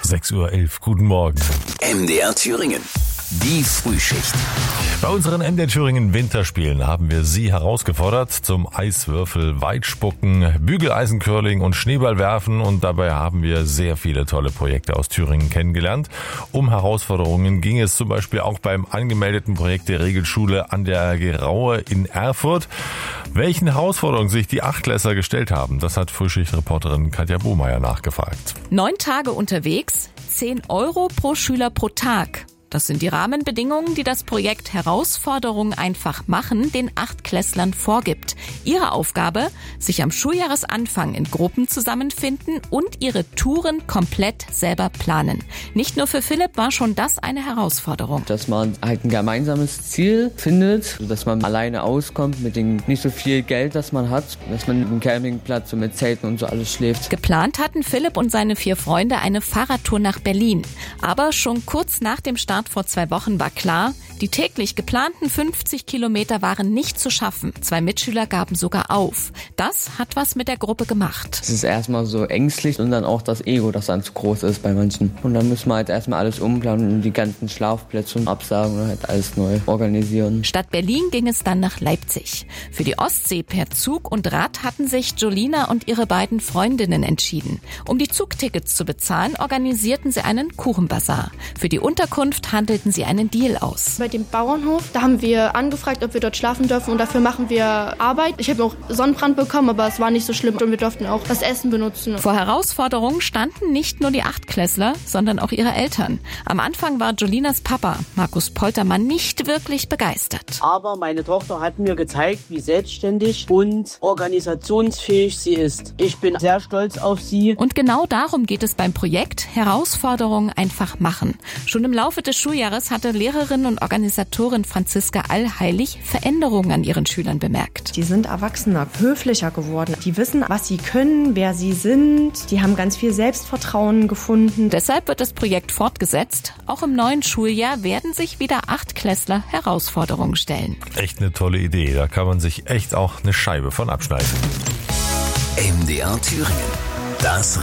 6:11 Uhr. Guten Morgen. MDR Thüringen. Die Frühschicht. Bei unseren MDR Thüringen Winterspielen haben wir Sie herausgefordert zum Eiswürfel, Weitspucken, Bügeleisencurling und Schneeballwerfen, und dabei haben wir sehr viele tolle Projekte aus Thüringen kennengelernt. Um Herausforderungen ging es zum Beispiel auch beim angemeldeten Projekt der Regelschule an der Geraue in Erfurt. Welchen Herausforderungen sich die Achtklässler gestellt haben, das hat Frühschicht-Reporterin Katja Bohmeier nachgefragt. 9 Tage unterwegs, 10 Euro pro Schüler pro Tag. Das sind die Rahmenbedingungen, die das Projekt Herausforderungen einfach machen den Achtklässlern vorgibt. Ihre Aufgabe, sich am Schuljahresanfang in Gruppen zusammenfinden und ihre Touren komplett selber planen. Nicht nur für Philipp war schon das eine Herausforderung. Dass man halt ein gemeinsames Ziel findet, dass man alleine auskommt mit dem nicht so viel Geld, das man hat, dass man im Campingplatz und mit Zelten und so alles schläft. Geplant hatten Philipp und seine 4 Freunde eine Fahrradtour nach Berlin. Aber schon kurz nach dem Start vor 2 Wochen war klar, die täglich geplanten 50 Kilometer waren nicht zu schaffen. 2 Mitschüler gaben sogar auf. Das hat was mit der Gruppe gemacht. Es ist erstmal so ängstlich und dann auch das Ego, das dann zu groß ist bei manchen. Und dann müssen wir halt erstmal alles umplanen und die ganzen Schlafplätze und absagen und halt alles neu organisieren. Statt Berlin ging es dann nach Leipzig. Für die Ostsee per Zug und Rad hatten sich Jolina und ihre beiden Freundinnen entschieden. Um die Zugtickets zu bezahlen, organisierten sie einen Kuchenbazar. Für die Unterkunft handelten sie einen Deal aus. Bei dem Bauernhof, da haben wir angefragt, ob wir dort schlafen dürfen, und dafür machen wir Arbeit. Ich habe auch Sonnenbrand bekommen, aber es war nicht so schlimm und wir durften auch das Essen benutzen. Vor Herausforderungen standen nicht nur die Achtklässler, sondern auch ihre Eltern. Am Anfang war Jolinas Papa, Markus Poltermann, nicht wirklich begeistert. Aber meine Tochter hat mir gezeigt, wie selbstständig und organisationsfähig sie ist. Ich bin sehr stolz auf sie. Und genau darum geht es beim Projekt Herausforderungen einfach machen. Schon im Laufe des Schuljahres hatte Lehrerin und Organisatorin Franziska Allheilig Veränderungen an ihren Schülern bemerkt. Die sind erwachsener, höflicher geworden. Die wissen, was sie können, wer sie sind. Die haben ganz viel Selbstvertrauen gefunden. Deshalb wird das Projekt fortgesetzt. Auch im neuen Schuljahr werden sich wieder Achtklässler Herausforderungen stellen. Echt eine tolle Idee, da kann man sich echt auch eine Scheibe von abschneiden. MDR Thüringen. Das